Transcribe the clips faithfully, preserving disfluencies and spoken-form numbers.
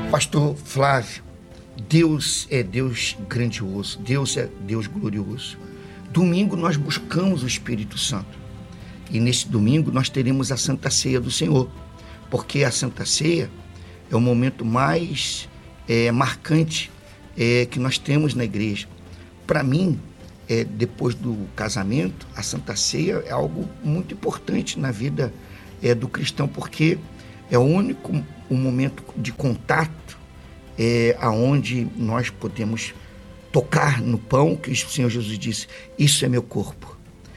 Pastor Flávio, Deus é Deus grandioso, Deus é Deus glorioso. Domingo nós buscamos o Espírito Santo. E nesse domingo nós teremos a Santa Ceia do Senhor, porque a Santa Ceia é o momento mais é, marcante é, que nós temos na igreja. Para mim, é, depois do casamento, a Santa Ceia é algo muito importante na vida é, do cristão, porque é o único o momento de contato é, aonde nós podemos tocar no pão, que o Senhor Jesus disse, isso é meu corpo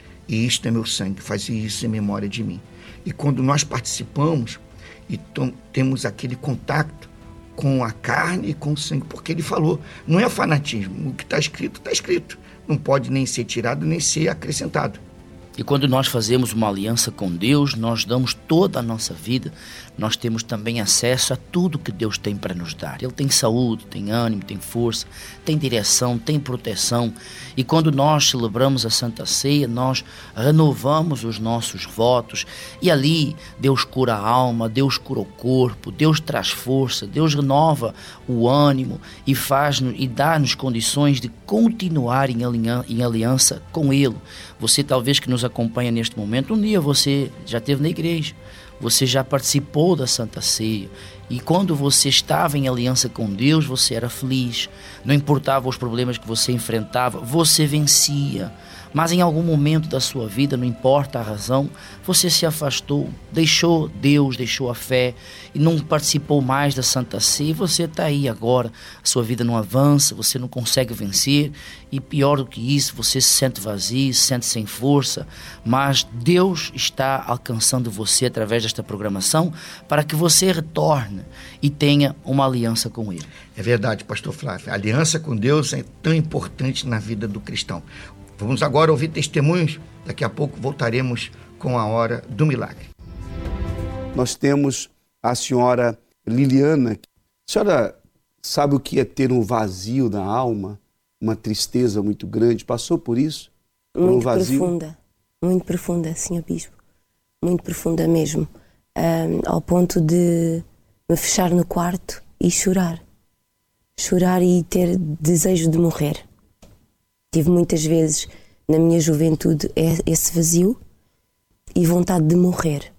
e isto é meu sangue, faz isso em memória de mim. E quando nós participamos e tom, temos aquele contato com a carne e com o sangue, porque ele falou, não é fanatismo, o que está escrito, está escrito, não pode nem ser tirado, nem ser acrescentado. E quando nós fazemos uma aliança com Deus, nós damos toda a nossa vida, nós temos também acesso a tudo que Deus tem para nos dar. Ele tem saúde, tem ânimo, tem força, tem direção, tem proteção. E quando nós celebramos a Santa Ceia, nós renovamos os nossos votos. E ali Deus cura a alma, Deus cura o corpo, Deus traz força, Deus renova o ânimo e faz-nos e dá-nos condições de continuar em aliança, em aliança com Ele. Você talvez que nos acompanha neste momento, um dia você já esteve na igreja, você já participou da Santa Ceia, e quando você estava em aliança com Deus, você era feliz, não importava os problemas que você enfrentava, você vencia. Mas em algum momento da sua vida, não importa a razão, você se afastou, deixou Deus, deixou a fé e não participou mais da Santa Ceia. Você está aí agora, a sua vida não avança, você não consegue vencer e pior do que isso, você se sente vazio, se sente sem força. Mas Deus está alcançando você através desta programação para que você retorne e tenha uma aliança com Ele. É verdade, pastor Flávio, a aliança com Deus é tão importante na vida do cristão. Vamos agora ouvir testemunhos, daqui a pouco voltaremos com a Hora do Milagre. Nós temos a senhora Liliana. A senhora sabe o que é ter um vazio na alma, uma tristeza muito grande? Passou por isso? Por muito um vazio? profunda, muito profunda, senhor Bispo, muito profunda mesmo, um, ao ponto de me fechar no quarto e chorar, chorar e ter desejo de morrer. Tive muitas vezes na minha juventude esse vazio e vontade de morrer.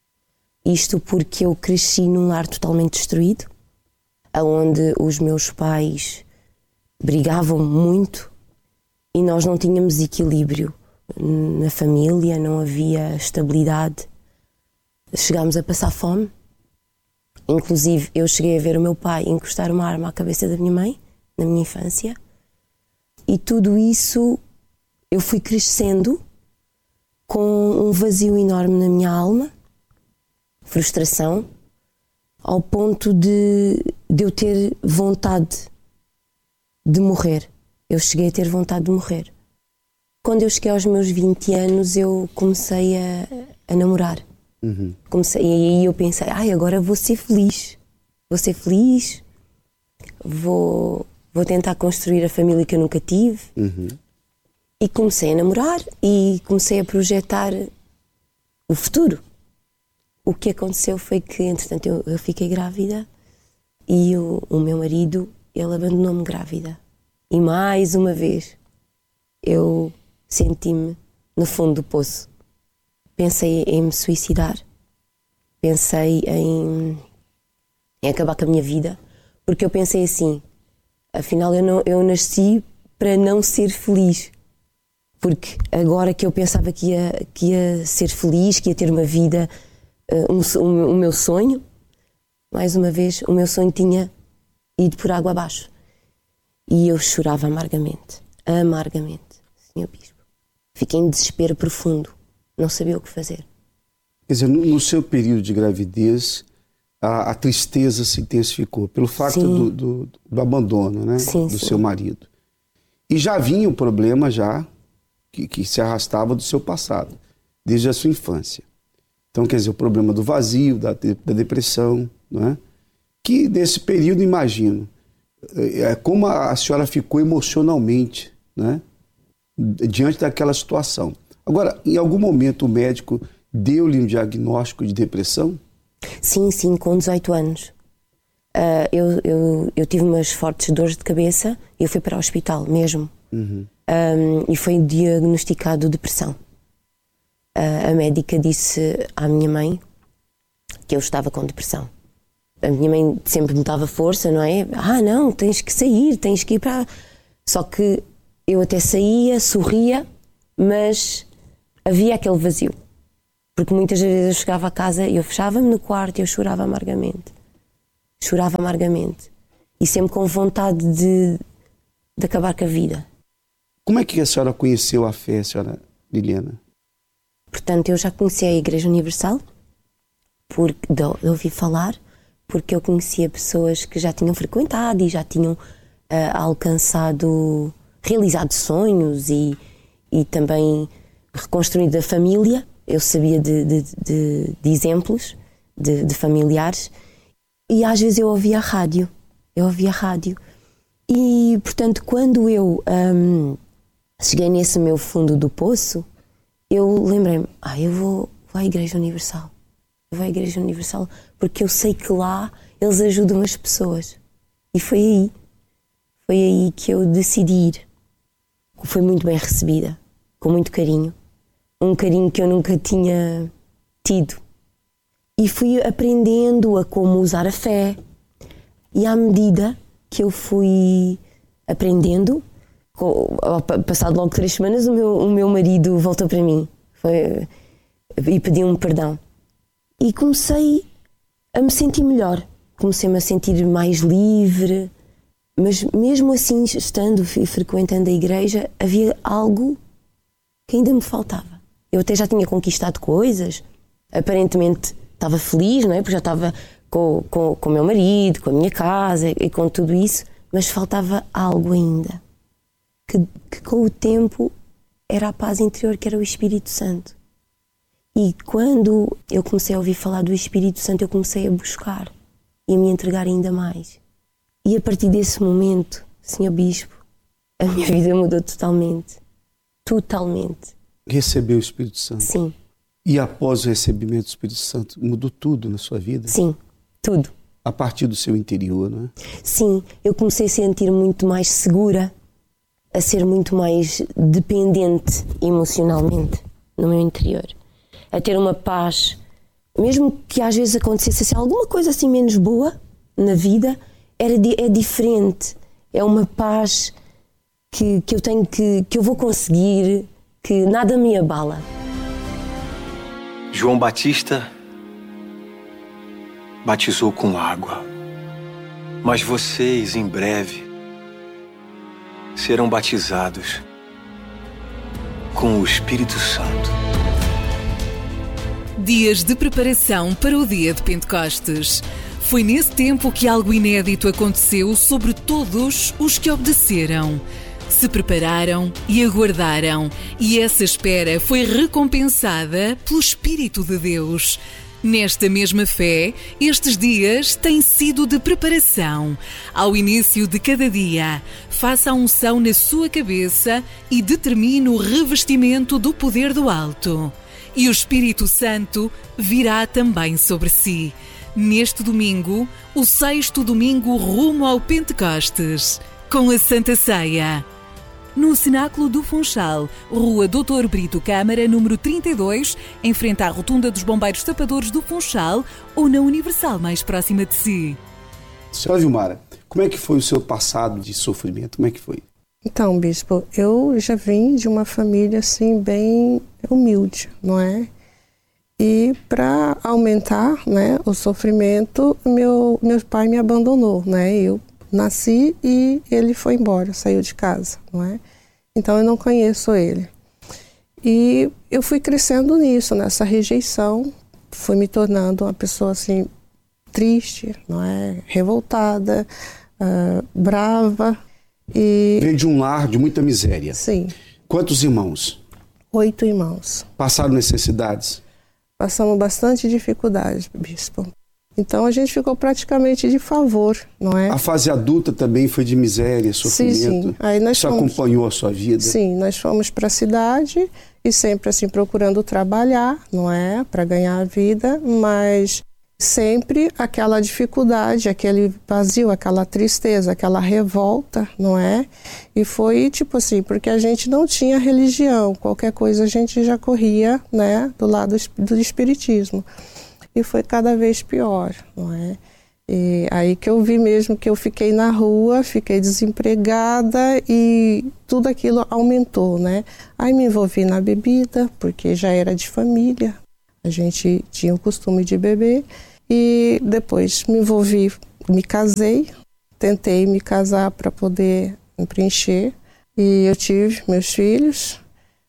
Isto porque eu cresci num lar totalmente destruído, onde os meus pais brigavam muito e nós não tínhamos equilíbrio na família, não havia estabilidade. Chegámos a passar fome. Inclusive eu cheguei a ver o meu pai encostar uma arma à cabeça da minha mãe, na minha infância. E tudo isso, eu fui crescendo com um vazio enorme na minha alma, frustração, ao ponto de, de eu ter vontade de morrer. Eu cheguei a ter vontade de morrer. Quando eu cheguei aos meus vinte anos, eu comecei a, a namorar. Uhum. Comecei, e aí eu pensei, ai, agora vou ser feliz. Vou ser feliz, vou... Vou tentar construir a família que eu nunca tive. Uhum. E comecei a namorar e comecei a projetar o futuro. O que aconteceu foi que, entretanto, eu, eu fiquei grávida e o, o meu marido, ele abandonou-me grávida. E mais uma vez, eu senti-me no fundo do poço. Pensei em me suicidar. Pensei em, em acabar com a minha vida. Porque eu pensei assim, afinal, eu, não, eu nasci para não ser feliz. Porque agora que eu pensava que ia, que ia ser feliz, que ia ter uma vida, uh, um, um, o meu sonho, mais uma vez, o meu sonho tinha ido por água abaixo. E eu chorava amargamente, amargamente, senhor Bispo. Fiquei em desespero profundo, não sabia o que fazer. Quer dizer, no, no seu período de gravidez, A, a tristeza se intensificou pelo facto do, do, do abandono, né? Sim, do sim. seu marido. E já vinha o problema já que, que se arrastava do seu passado, desde a sua infância. Então, quer dizer, o problema do vazio, da, da depressão, não é? Que nesse período, imagino, é, como a, a senhora ficou emocionalmente, né? Diante daquela situação. Agora, em algum momento o médico deu-lhe um diagnóstico de depressão? Sim, sim, com dezoito anos. uh, eu, eu, eu tive umas fortes dores de cabeça e eu fui para o hospital mesmo. Uhum. Um, e foi diagnosticado depressão. Uh, a médica disse à minha mãe que eu estava com depressão. A minha mãe sempre me dava força, não é? Ah, não, tens que sair, tens que ir para... Só que eu até saía, sorria, mas havia aquele vazio. Porque muitas vezes eu chegava a casa e eu fechava-me no quarto e eu chorava amargamente. Chorava amargamente. E sempre com vontade de, de acabar com a vida. Como é que a senhora conheceu a fé, senhora Liliana? Portanto, eu já conhecia a Igreja Universal, porque de ouvi falar, porque eu conhecia pessoas que já tinham frequentado e já tinham uh, alcançado, realizado sonhos e, e também reconstruído a família. Eu sabia de, de, de, de exemplos de, de familiares e às vezes eu ouvia a rádio. Eu ouvia a rádio. E, portanto, quando eu um, cheguei nesse meu fundo do poço, eu lembrei-me, ah, eu vou, vou à Igreja Universal. Eu vou à Igreja Universal porque eu sei que lá eles ajudam as pessoas. E foi aí, foi aí que eu decidi ir. Foi muito bem recebida, com muito carinho. Um carinho que eu nunca tinha tido. E fui aprendendo a como usar a fé. E à medida que eu fui aprendendo, passado logo três semanas, o meu, o meu marido voltou para mim foi, e pediu-me perdão. E comecei a me sentir melhor. Comecei-me a sentir mais livre. Mas mesmo assim, estando e frequentando a igreja, havia algo que ainda me faltava. Eu até já tinha conquistado coisas, aparentemente estava feliz, não é? Porque já estava com, com, com o meu marido, com a minha casa e com tudo isso, mas faltava algo ainda, que, que com o tempo era a paz interior, que era o Espírito Santo. E quando eu comecei a ouvir falar do Espírito Santo, eu comecei a buscar e a me entregar ainda mais. E a partir desse momento, senhor Bispo, a minha vida mudou totalmente. Totalmente. Recebeu o Espírito Santo? Sim. E após o recebimento do Espírito Santo, mudou tudo na sua vida? Sim, tudo. A partir do seu interior, não é? Sim, eu comecei a sentir muito mais segura, a ser muito mais dependente emocionalmente no meu interior. A ter uma paz, mesmo que às vezes acontecesse assim, alguma coisa assim menos boa na vida, era, é diferente. É uma paz que, que eu tenho que, que eu vou conseguir, que nada me abala. João Batista batizou com água, mas vocês em breve serão batizados com o Espírito Santo. Dias de preparação para o dia de Pentecostes. Foi nesse tempo que algo inédito aconteceu sobre todos os que obedeceram. Se prepararam e aguardaram, e essa espera foi recompensada pelo Espírito de Deus. Nesta mesma fé, estes dias têm sido de preparação. Ao início de cada dia, faça a unção na sua cabeça e determine o revestimento do poder do alto. E o Espírito Santo virá também sobre si. Neste domingo, o sexto domingo rumo ao Pentecostes, com a Santa Ceia. No Cenáculo do Funchal, Rua doutor Brito Câmara, número trinta e dois, em frente à Rotunda dos Bombeiros Tapadores do Funchal, ou na Universal mais próxima de si. Senhora Vilmara, como é que foi o seu passado de sofrimento? Como é que foi? Então, bispo, eu já vim de uma família assim bem humilde, não é? E para aumentar, né, o sofrimento, meu, meu pai me abandonou, né? Eu nasci e ele foi embora, saiu de casa, não é? Então eu não conheço ele. E eu fui crescendo nisso, nessa rejeição, fui me tornando uma pessoa assim triste, não é? Revoltada, uh, brava. E... Veio de um lar de muita miséria. Sim. Quantos irmãos? Oito irmãos. Passaram necessidades? Passamos bastante dificuldade, bispo. Então a gente ficou praticamente de favor, não é? A fase adulta também foi de miséria, sofrimento? Sim, sim. Aí nós Isso fomos... acompanhou a sua vida? Sim, nós fomos para a cidade e sempre assim procurando trabalhar, não é? Para ganhar a vida, mas sempre aquela dificuldade, aquele vazio, aquela tristeza, aquela revolta, não é? E foi tipo assim, porque a gente não tinha religião, qualquer coisa a gente já corria, né, do lado do espiritismo. E foi cada vez pior, não é? E aí que eu vi mesmo que eu fiquei na rua, fiquei desempregada e tudo aquilo aumentou, né? Aí me envolvi na bebida, porque já era de família, a gente tinha o costume de beber. E depois me envolvi, me casei, tentei me casar para poder me preencher. E eu tive meus filhos,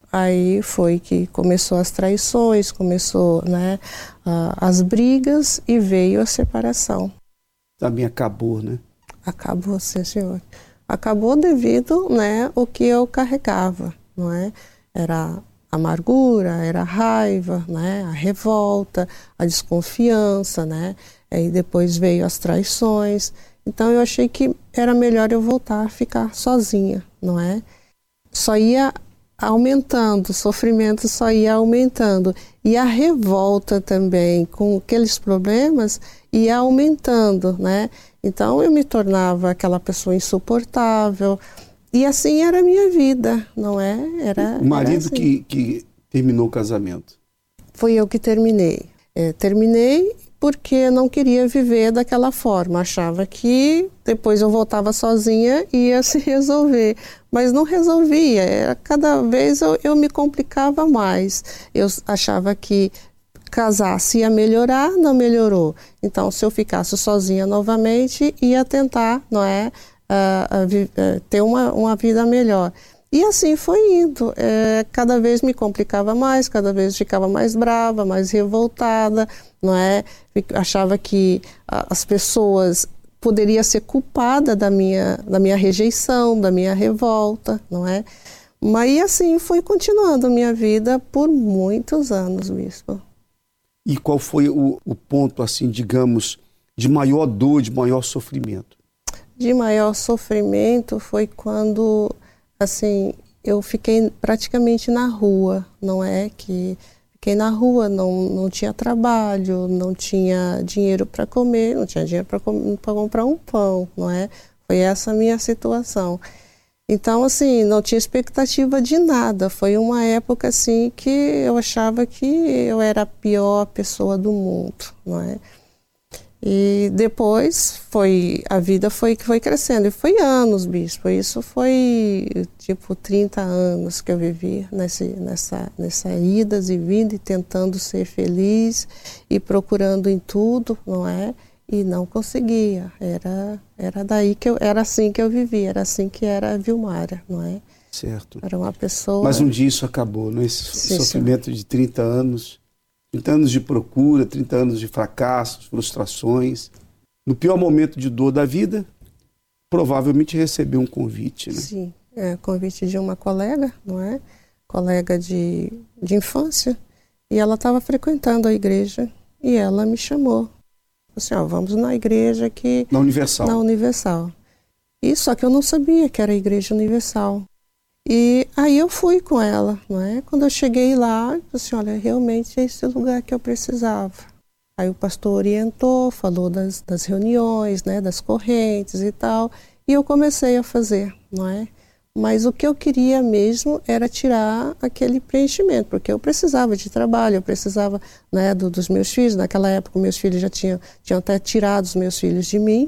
aí foi que começou as traições, começou, né, as brigas e veio a separação. Também acabou, né? Acabou, sim, senhor. Acabou devido, né, ao que eu carregava, não é? Era amargura, era a raiva, né, a revolta, a desconfiança, né, aí depois veio as traições. Então eu achei que era melhor eu voltar a ficar sozinha, não é? Só ia aumentando, o sofrimento só ia aumentando. E a revolta também, com aqueles problemas, ia aumentando, né? Então eu me tornava aquela pessoa insuportável. E assim era a minha vida, não é? Era, o marido era assim. que, que terminou o casamento? Foi eu que terminei. É, terminei porque não queria viver daquela forma. Achava que depois eu voltava sozinha e ia se resolver. Mas não resolvia. Era, cada vez eu, eu me complicava mais. Eu achava que casasse ia melhorar, não melhorou. Então, se eu ficasse sozinha novamente, ia tentar, não é? A, a, a ter uma, uma vida melhor. E assim foi indo. É, cada vez me complicava mais, cada vez ficava mais brava, mais revoltada, não é? Achava que a, as pessoas poderiam ser culpadas da minha, da minha rejeição, da minha revolta, não é? Mas assim foi continuando a minha vida por muitos anos, bispo. E qual foi o, o ponto, assim, digamos, de maior dor, de maior sofrimento? De maior sofrimento foi quando, assim, eu fiquei praticamente na rua, não é? Que fiquei na rua, não, não tinha trabalho, não tinha dinheiro para comer, não tinha dinheiro para comprar um pão, não é? Foi essa a minha situação. Então, assim, não tinha expectativa de nada. Foi uma época, assim, que eu achava que eu era a pior pessoa do mundo, não é? E depois foi, a vida foi, foi crescendo, e foi anos, bispo, isso foi tipo trinta anos que eu vivi nesse, nessa, nessa idas e vindas, e tentando ser feliz e procurando em tudo, não é? E não conseguia, era, era daí que eu, era assim que eu vivia, era assim que era a Vilmara, não é? Certo. Era uma pessoa... Mas um dia isso acabou, não é? Esse Sim, sofrimento senhor. De trinta anos... trinta anos de procura, trinta anos de fracassos, frustrações. No pior momento de dor da vida, provavelmente recebeu um convite, né? Sim, é, convite de uma colega, não é? Colega de, de infância. E ela estava frequentando a igreja e ela me chamou. Assim, ó, vamos na igreja que... Na Universal. Na Universal. E só que eu não sabia que era a Igreja Universal. E aí eu fui com ela, não é? Quando eu cheguei lá, eu disse, olha, realmente é esse lugar que eu precisava. Aí o pastor orientou, falou das, das reuniões, né, das correntes e tal, e eu comecei a fazer, não é? Mas o que eu queria mesmo era tirar aquele preenchimento, porque eu precisava de trabalho, eu precisava, né, do, dos meus filhos. Naquela época, meus filhos já tinham, tinham até tirado os meus filhos de mim.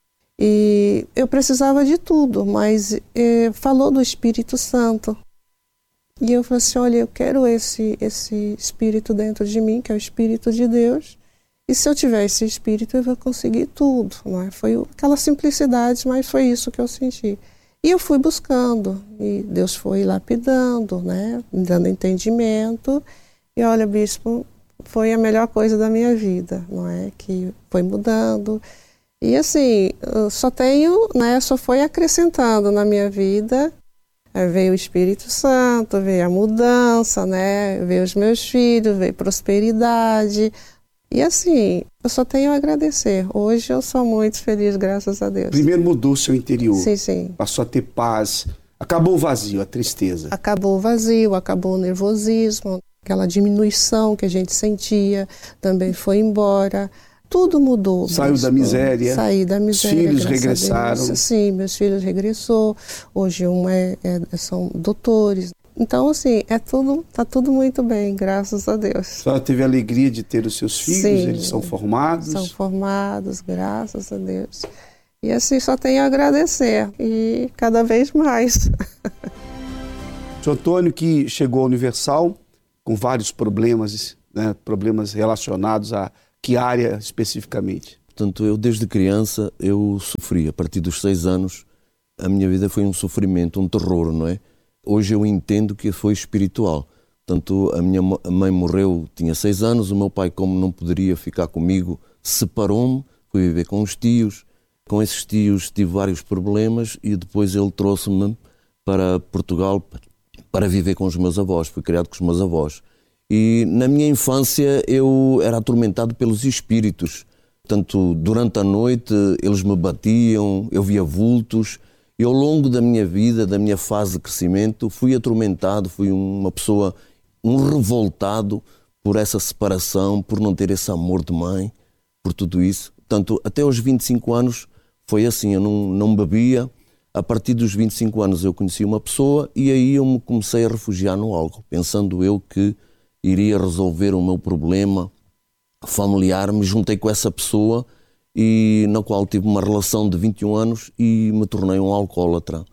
E eu precisava de tudo, mas eh, falou do Espírito Santo. E eu falei assim, olha, eu quero esse, esse Espírito dentro de mim, que é o Espírito de Deus. E se eu tiver esse Espírito, eu vou conseguir tudo. Não é? Foi aquela simplicidade, mas foi isso que eu senti. E eu fui buscando, e Deus foi lapidando, né? Me dando entendimento. E olha, bispo, foi a melhor coisa da minha vida, não é? Que foi mudando. E assim, eu só tenho, né, só foi acrescentando na minha vida. Aí veio o Espírito Santo, veio a mudança, né, veio os meus filhos, veio prosperidade. E assim, eu só tenho a agradecer. Hoje eu sou muito feliz, graças a Deus. Primeiro mudou o seu interior. Sim, sim. Passou a ter paz. Acabou o vazio, a tristeza. Acabou o vazio, acabou o nervosismo. Aquela diminuição que a gente sentia também foi embora. tudo mudou. Saiu bispo. da miséria. Saí da miséria. Os filhos regressaram. Sim, meus filhos regressou. Hoje um é, é, são doutores. Então, assim, é tudo, tá tudo muito bem, graças a Deus. A senhora teve a alegria de ter os seus filhos? Sim, eles são formados? São formados, graças a Deus. E assim, só tenho a agradecer. E cada vez mais. O senhor Antônio, que chegou à Universal com vários problemas, né, problemas relacionados a que área especificamente? Portanto, eu desde criança, eu sofri. A partir dos seis anos, a minha vida foi um sofrimento, um terror, não é? Hoje eu entendo que foi espiritual. Portanto, a minha mãe morreu, tinha seis anos, o meu pai, como não poderia ficar comigo, separou-me, fui viver com os tios. Com esses tios tive vários problemas e depois ele trouxe-me para Portugal para viver com os meus avós. Fui criado com os meus avós. E na minha infância eu era atormentado pelos espíritos. Portanto, durante a noite eles me batiam, eu via vultos. E ao longo da minha vida, da minha fase de crescimento, fui atormentado, fui uma pessoa, um revoltado por essa separação, por não ter esse amor de mãe, por tudo isso. Portanto, até aos vinte e cinco anos foi assim, eu não, não bebia. A partir dos vinte e cinco anos eu conheci uma pessoa e aí eu me comecei a refugiar no álcool, pensando eu que iria resolver o meu problema familiar. Me juntei com essa pessoa e na qual tive uma relação de vinte e um anos e me tornei um alcoólatra.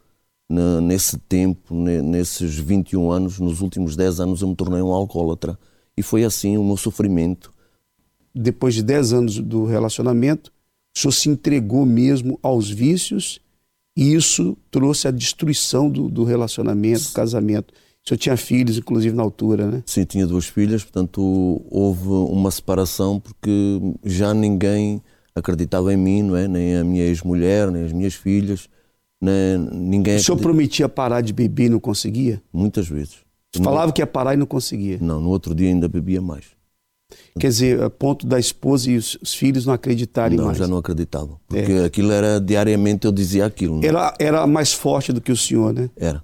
Nesse tempo, nesses vinte e um anos, nos últimos dez anos eu me tornei um alcoólatra. E foi assim o meu sofrimento. Depois de dez anos do relacionamento, o senhor se entregou mesmo aos vícios e isso trouxe a destruição do, do relacionamento, do casamento. O senhor tinha filhos, inclusive, na altura, né? Sim, tinha duas filhas, portanto houve uma separação porque já ninguém acreditava em mim, não é? Nem a minha ex-mulher, nem as minhas filhas, nem ninguém. O senhor acredita... prometia parar de beber e não conseguia? Muitas vezes. Falava que ia parar e não conseguia? Não, no outro dia ainda bebia mais. Quer dizer, a ponto da esposa e os, os filhos não acreditarem não, mais? Não, já não acreditavam. Porque é. aquilo era, diariamente eu dizia aquilo. Era, era mais forte do que o senhor, né? Era.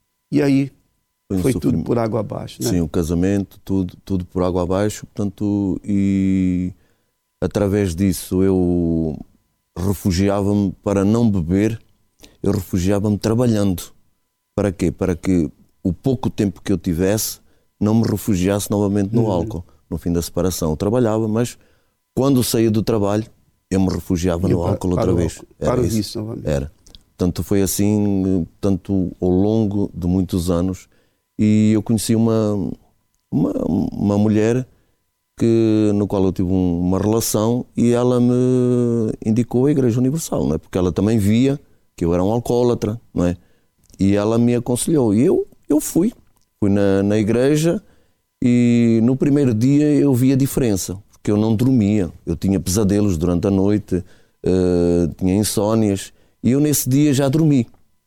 E aí, foi, um foi tudo por água abaixo, né? Sim, o casamento, tudo, tudo por água abaixo. Portanto, e através disso eu refugiava-me para não beber, eu refugiava-me trabalhando. Para quê? Para que o pouco tempo que eu tivesse não me refugiasse novamente no uhum. álcool. No fim da separação eu trabalhava, mas quando saía do trabalho eu me refugiava eu no para, álcool outra vez. Era para isso, isso novamente. Era. Portanto, foi assim, tanto ao longo de muitos anos. E eu conheci uma, uma, uma mulher que, no qual eu tive um, uma relação e ela me indicou a Igreja Universal, não é? Porque ela também via que eu era um alcoólatra, não é? E ela me aconselhou. E eu, eu fui. Fui na, na igreja e no primeiro dia eu vi a diferença, porque eu não dormia. Eu tinha pesadelos durante a noite, uh, tinha insónias e eu nesse dia já dormi.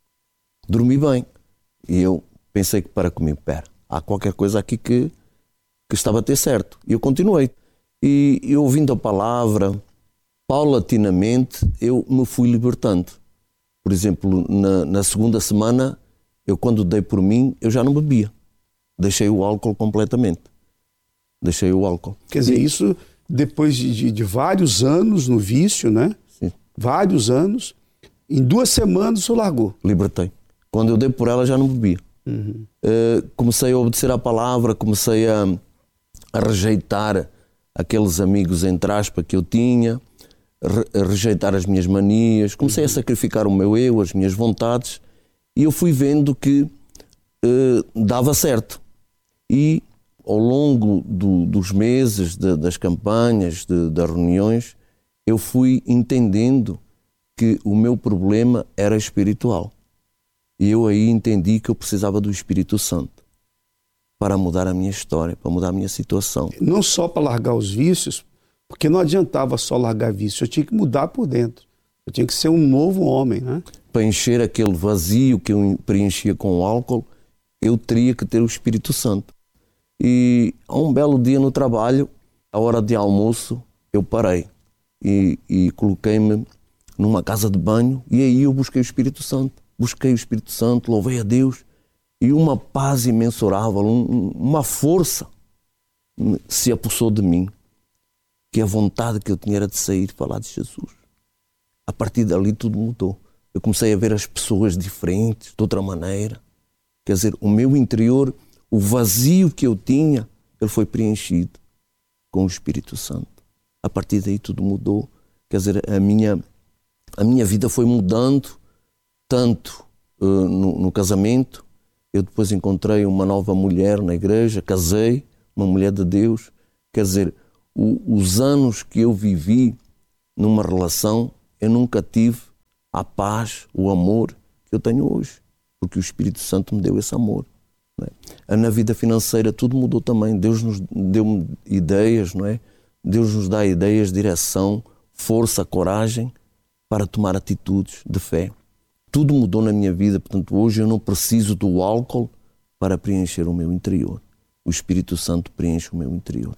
Dormi bem. E eu pensei que para comigo, pera, há qualquer coisa aqui que, que estava a ter certo. E eu continuei. E, e ouvindo a palavra, paulatinamente, eu me fui libertando. Por exemplo, na, na segunda semana, eu quando dei por mim, eu já não bebia. Deixei o álcool completamente. Deixei o álcool. Quer dizer, e... isso depois de, de, de vários anos no vício, né? Sim. Vários anos, em duas semanas o senhor largou. Libertei. Quando eu dei por ela, já não bebia. Uhum. Uh, comecei a obedecer à palavra, comecei a, a rejeitar aqueles amigos, entre aspas, que eu tinha, re, a rejeitar as minhas manias, comecei uhum. a sacrificar o meu eu, as minhas vontades, e eu fui vendo que uh, dava certo. E ao longo do, dos meses, de, das campanhas, de, das reuniões, eu fui entendendo que o meu problema era espiritual. E eu aí entendi que eu precisava do Espírito Santo para mudar a minha história, para mudar a minha situação. Não só para largar os vícios, porque não adiantava só largar vícios, eu tinha que mudar por dentro. Eu tinha que ser um novo homem, né? Para encher aquele vazio que eu preenchia com o álcool, eu teria que ter o Espírito Santo. E a um belo dia no trabalho, à hora de almoço, eu parei e, e coloquei-me numa casa de banho e aí eu busquei o Espírito Santo. Busquei o Espírito Santo, louvei a Deus e uma paz imensurável, um, uma força se apossou de mim. que a vontade que eu tinha era de sair e falar de Jesus. A partir dali tudo mudou. Eu comecei a ver as pessoas diferentes, de outra maneira. Quer dizer, o meu interior, o vazio que eu tinha, ele foi preenchido com o Espírito Santo. A partir daí tudo mudou. Quer dizer, a minha, a minha vida foi mudando, tanto uh, no, no casamento. Eu depois encontrei uma nova mulher na igreja, casei, uma mulher de Deus. Quer dizer, o, os anos que eu vivi numa relação, eu nunca tive a paz, o amor que eu tenho hoje, porque o Espírito Santo me deu esse amor. Não é? Na vida financeira tudo mudou também. Deus nos deu ideias, não é? Deus nos dá ideias, direção, força, coragem para tomar atitudes de fé. Tudo mudou na minha vida, portanto hoje eu não preciso do álcool para preencher o meu interior. O Espírito Santo preenche o meu interior.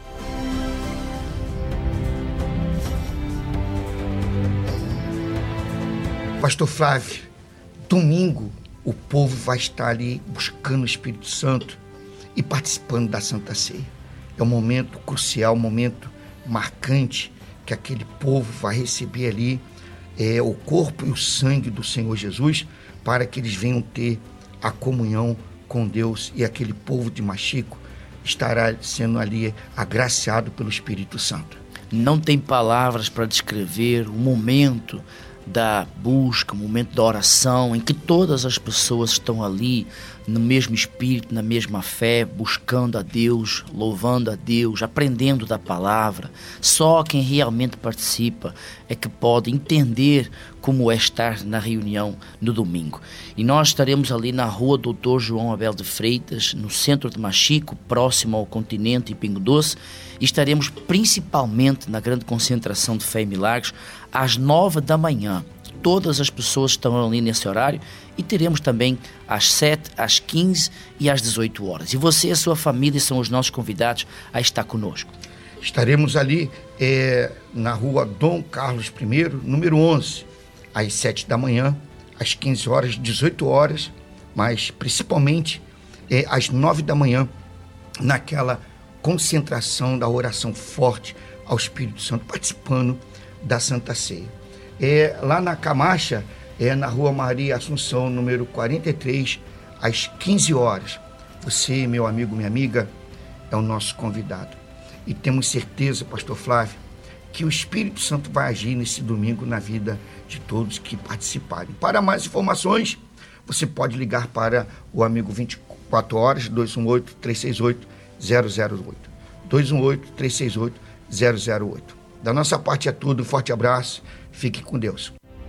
Pastor Flávio, domingo o povo vai estar ali buscando o Espírito Santo e participando da Santa Ceia. É um momento crucial, um momento marcante que aquele povo vai receber ali é, o corpo e o sangue do Senhor Jesus para que eles venham ter a comunhão com Deus, e aquele povo de Machico estará sendo ali agraciado pelo Espírito Santo. Não tem palavras para descrever o momento da busca, o momento da oração, em que todas as pessoas estão ali no mesmo espírito, na mesma fé, buscando a Deus, louvando a Deus, aprendendo da palavra. Só quem realmente participa é que pode entender como é estar na reunião no domingo. E nós estaremos ali na rua doutor João Abel de Freitas, no centro de Machico, próximo ao Continente e Pingo Doce, e estaremos principalmente na grande concentração de Fé e Milagres às nove da manhã. Todas as pessoas estão ali nesse horário, e teremos também às sete, às quinze e às dezoito horas. E você e a sua família são os nossos convidados a estar conosco. Estaremos ali é, na rua Dom Carlos I, número onze, às sete da manhã, às quinze horas, dezoito horas, mas principalmente é, às nove da manhã, naquela concentração da oração forte ao Espírito Santo, participando da Santa Ceia. É, lá na Camacha, é na rua Maria Assunção, número quarenta e três, às quinze horas. Você, meu amigo, minha amiga, é o nosso convidado. E temos certeza, pastor Flávio, que o Espírito Santo vai agir nesse domingo na vida de todos que participarem. Para mais informações, você pode ligar para o amigo vinte e quatro horas, dois um oito, três seis oito, zero zero oito. dois um oito, três seis oito, zero zero oito. Da nossa parte é tudo, um forte abraço, fique com Deus.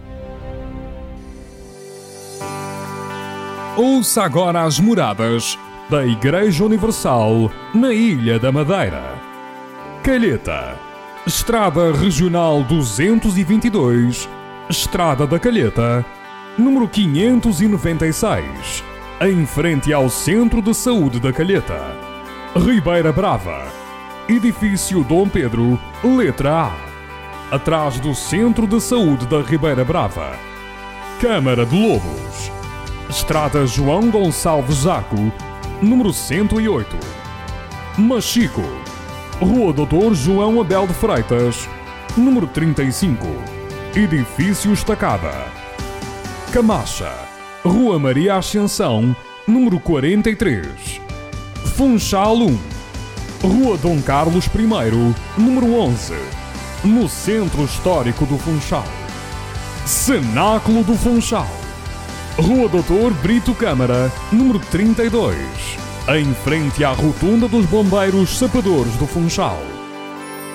Ouça agora as moradas da Igreja Universal na Ilha da Madeira. Calheta, Estrada Regional duzentos e vinte e dois, Estrada da Calheta, número quinhentos e noventa e seis, em frente ao Centro de Saúde da Calheta. Ribeira Brava, Edifício Dom Pedro, letra A, atrás do Centro de Saúde da Ribeira Brava. Câmara de Lobos, Estrada João Gonçalves Zaco, número cento e oito. Machico, Rua doutor João Abel de Freitas, número trinta e cinco, Edifício Estacada. Camacha, Rua Maria Ascensão, número quarenta e três. Funchal um, Rua Dom Carlos I, número onze, no Centro Histórico do Funchal. Cenáculo do Funchal, Rua doutor Brito Câmara, número trinta e dois, em frente à Rotunda dos Bombeiros Sapadores do Funchal.